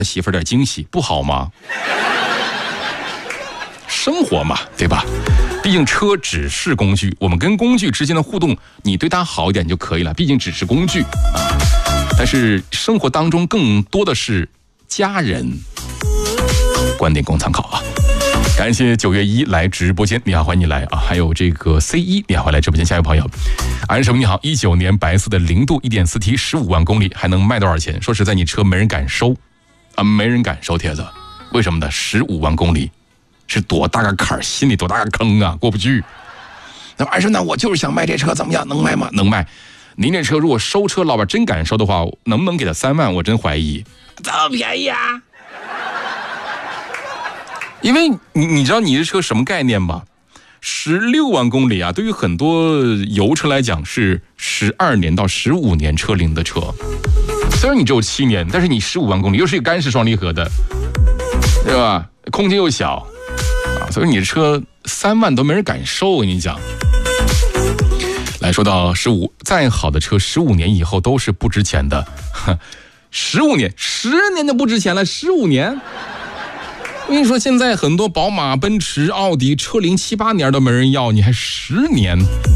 媳妇儿点惊喜，不好吗？生活嘛，对吧？毕竟车只是工具，我们跟工具之间的互动，你对它好一点就可以了，毕竟只是工具啊。但是生活当中更多的是家人，观点供参考啊。感谢9月1来直播间，你好，欢迎你来啊！还有这个 C1， 你好，欢迎来直播间。下一位朋友，安师傅你好，19年白色的0度 1.4T 15万公里，还能卖多少钱？说实在，你车没人敢收啊，没人敢收帖子，为什么呢？15万公里是多大个坎儿，心里多大个坑啊，过不去。那安师傅，那我就是想卖这车，怎么样？能卖吗？能卖。您这车如果收车，老板真敢收的话，能不能给他3万？我真怀疑。这么便宜啊？因为你知道你这车什么概念吗？16万公里啊，对于很多油车来讲是12年到15年车龄的车。虽然你只有7年，但是你15万公里，又是一个干式双离合的，对吧？空间又小啊，所以你的车3万都没人敢收。我跟你讲，来说到15，再好的车15年以后都是不值钱的。15年，10年就不值钱了，15年。我跟你说，现在很多宝马、奔驰、奥迪车龄7、8年都没人要，你还10年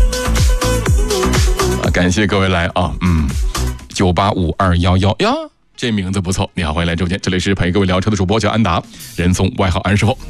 啊！感谢各位来啊，9852111呀，这名字不错。你好，欢迎来直播间，这里是陪各位聊车的主播叫安达，人送外号安师傅。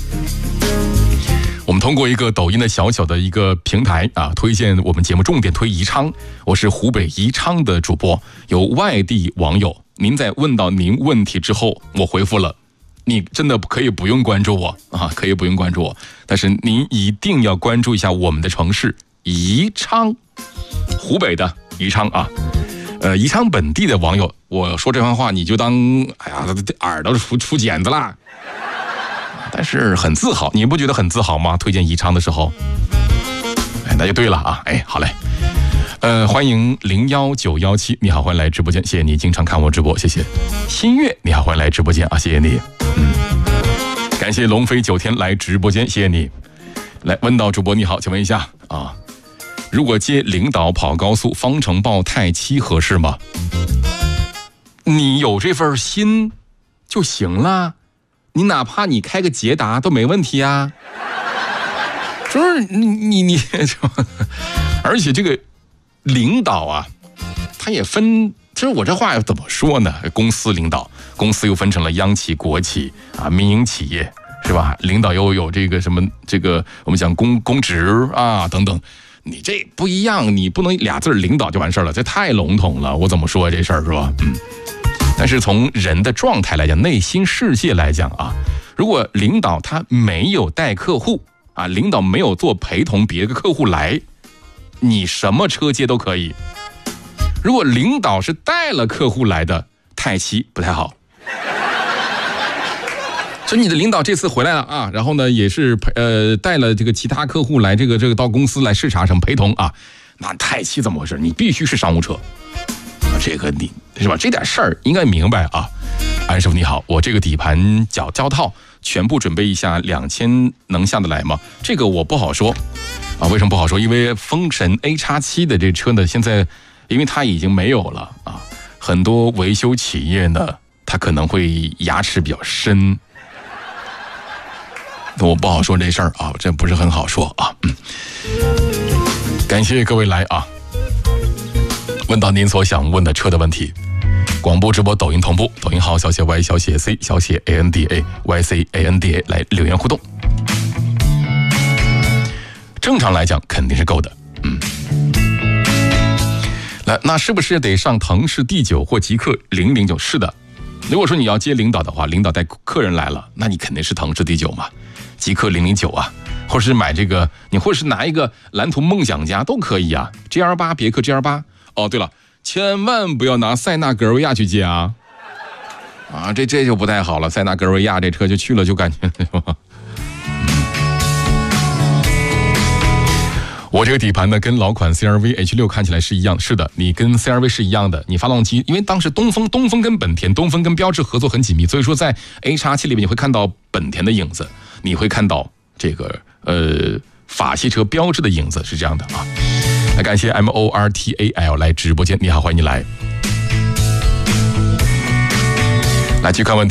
我们通过一个抖音的小小的一个平台啊，推荐我们节目，重点推宜昌。我是湖北宜昌的主播，有外地网友，您在问到您问题之后，我回复了。你真的可以不用关注我啊，可以不用关注我，但是您一定要关注一下我们的城市宜昌，湖北的宜昌啊。宜昌本地的网友，我说这番话你就当哎呀耳朵出茧子啦，但是很自豪，你不觉得很自豪吗？推荐宜昌的时候，哎，那就对了啊，哎，好嘞。欢迎01917，你好，欢迎来直播间，谢谢你经常看我直播，谢谢。新月，你好，欢迎来直播间啊，谢谢你。感谢龙飞9天来直播间，谢谢你。来，问到主播你好，请问一下啊，如果接领导跑高速，方程豹太7合适吗？你有这份心就行了，你哪怕你开个捷达都没问题啊。就是你，而且这个。领导啊，他也分，其实我这话要怎么说呢？公司领导，公司又分成了央企、国企啊、民营企业，是吧？领导又有这个什么，这个我们讲公职啊等等，你这不一样，你不能俩字领导就完事儿了，这太笼统了。我怎么说这事儿是吧？但是从人的状态来讲，内心世界来讲啊，如果领导他没有带客户啊，领导没有做陪同别的客户来。你什么车接都可以，如果领导是带了客户来的，太7不太好。就你的领导这次回来了啊，然后呢也是带了这个其他客户来这个到公司来视察什么陪同啊，那太7怎么回事？你必须是商务车啊，这个你是吧？这点事儿应该明白啊。安师傅你好，我这个底盘胶套全部准备一下2000能下得来吗？这个我不好说。啊，为什么不好说？因为风神 A-7的这车呢，现在因为它已经没有了啊，很多维修企业呢，它可能会牙齿比较深，我不好说这事儿啊，这不是很好说啊。感谢各位来啊，问到您所想问的车的问题。广播直播抖音同步，抖音号小写 Y 小写 C 小写 ANDA YCANDA 来留言互动。正常来讲肯定是够的，那是不是得上腾势 D9 或极客009？是的，如果说你要接领导的话，领导带客人来了，那你肯定是腾势 D9 嘛，极客009啊，或者是买这个，你或者是拿一个蓝图梦想家都可以啊 ，GL8 别克 GL8。哦，对了，千万不要拿塞纳格尔维亚去接啊，这就不太好了，塞纳格尔维亚这车就去了就感觉。我这个底盘呢，跟老款 CR-V H6 看起来是一样，是的，你跟 CR-V 是一样的。你发动机，因为当时东风跟本田、东风跟标致合作很紧密，所以说在 A-7里面你会看到本田的影子，你会看到这个法系车标致的影子，是这样的啊。来，感谢 MORTAL 来直播间，你好，欢迎你来。 来去看问题。